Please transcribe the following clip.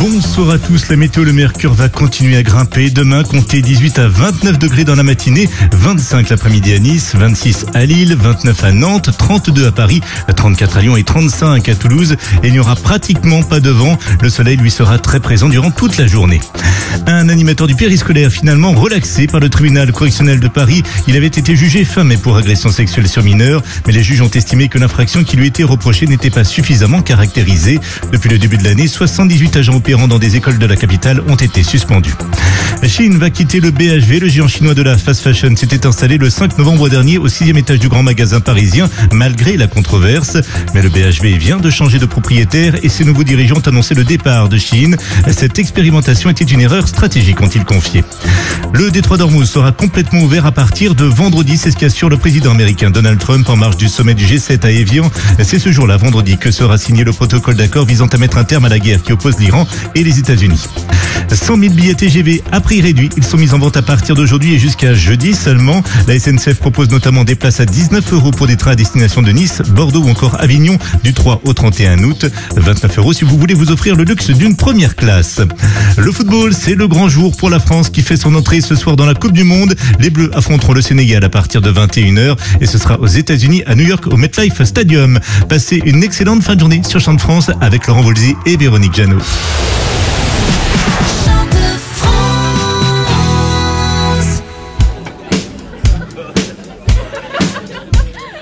Bonsoir à tous, la météo, le mercure va continuer à grimper. Demain, comptez 18 à 29 degrés dans la matinée, 25 l'après-midi à Nice, 26 à Lille, 29 à Nantes, 32 à Paris, 34 à Lyon et 35 à Toulouse. Et il n'y aura pratiquement pas de vent. Le soleil lui sera très présent durant toute la journée. Un animateur du périscolaire finalement relaxé par le tribunal correctionnel de Paris. Il avait été jugé fin mai pour agression sexuelle sur mineur, mais les juges ont estimé que l'infraction qui lui était reprochée n'était pas suffisamment caractérisée. Depuis le début de l'année, 78 agents opérant dans des écoles de la capitale ont été suspendus. La Chine va quitter le BHV. Le géant chinois de la fast fashion s'était installé le 5 novembre dernier au 6e étage du grand magasin parisien, malgré la controverse. Mais le BHV vient de changer de propriétaire et ses nouveaux dirigeants ont annoncé le départ de Chine. Cette expérimentation était une erreur stratégique, ont-ils confié. Le détroit d'Ormuz sera complètement ouvert à partir de vendredi, c'est ce qu'assure le président américain Donald Trump en marge du sommet du G7 à Évian. C'est ce jour-là, vendredi, que sera signé le protocole d'accord visant à mettre un terme à la guerre qui oppose l'Iran et les États-Unis. 100 000 billets TGV à prix réduit. Ils sont mis en vente à partir d'aujourd'hui et jusqu'à jeudi seulement. La SNCF propose notamment des places à 19 € pour des trains à destination de Nice, Bordeaux ou encore Avignon du 3 au 31 août. 29 € si vous voulez vous offrir le luxe d'une première classe. Le football, c'est le grand jour pour la France qui fait son entrée ce soir dans la Coupe du Monde. Les Bleus affronteront le Sénégal à partir de 21 h et ce sera aux États-Unis à New York au MetLife Stadium. Passez une excellente fin de journée sur Champ de France avec Laurent Volzy et Véronique Jeannot.